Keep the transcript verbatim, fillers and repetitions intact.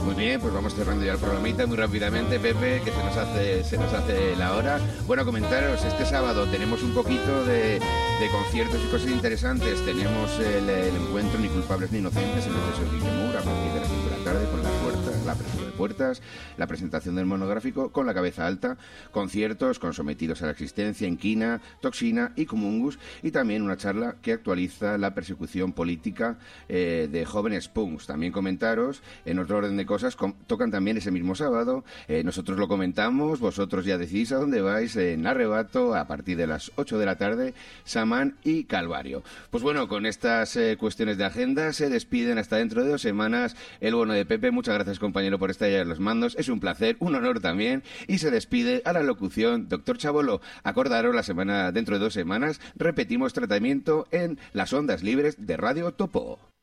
Muy bien, pues vamos cerrando ya el programita muy rápidamente, Pepe, que se nos hace se nos hace la hora. Bueno, comentaros, este sábado tenemos un poquito de, de conciertos y cosas interesantes. Tenemos el, el encuentro Ni culpables ni inocentes en el Deseo de Guillemur a partir de las cinco de la tarde con la puerta, la apertura de puertas, la presentación del monográfico con la cabeza alta, conciertos con Sometidos a la existencia, Inquina, Toxina y Comungus, y también una charla que actualiza la persecución política eh, de jóvenes punks. También comentaros, en otro orden de cosas, com- tocan también ese mismo sábado, eh, nosotros lo comentamos, vosotros ya decidís a dónde vais, en Arrebato, a partir de las ocho de la tarde, Samán y Calvario. Pues bueno, con estas eh, cuestiones de agenda se despiden hasta dentro de dos semanas el bono de Pepe. Muchas gracias, compañero, por estar allá en los mandos, es un placer, un honor también, y se despide a la locución doctor Chabolo. Acordaros, la semana dentro de dos semanas repetimos tratamiento en las ondas libres de Radio Topo.